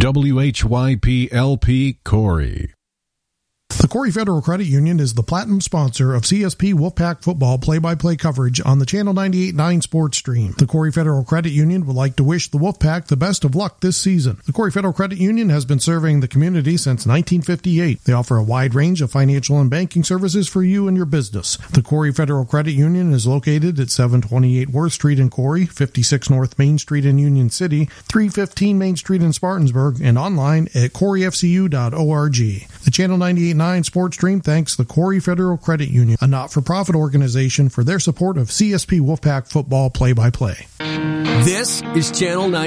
WHYP-LP Corey. The Corey Federal Credit Union is the platinum sponsor of CSP Wolfpack football play-by-play coverage on the Channel 98.9 Sports Stream. The Corey Federal Credit Union would like to wish the Wolfpack the best of luck this season. The Corey Federal Credit Union has been serving the community since 1958. They offer a wide range of financial and banking services for you and your business. The Corey Federal Credit Union is located at 728 Worth Street in Corey, 56 North Main Street in Union City, 315 Main Street in Spartanburg, and online at coreyfcu.org. The Channel 98.9 Sports Stream thanks the Corey Federal Credit Union, a not-for-profit organization, for their support of CSP Wolfpack football play-by-play. This is Channel 9.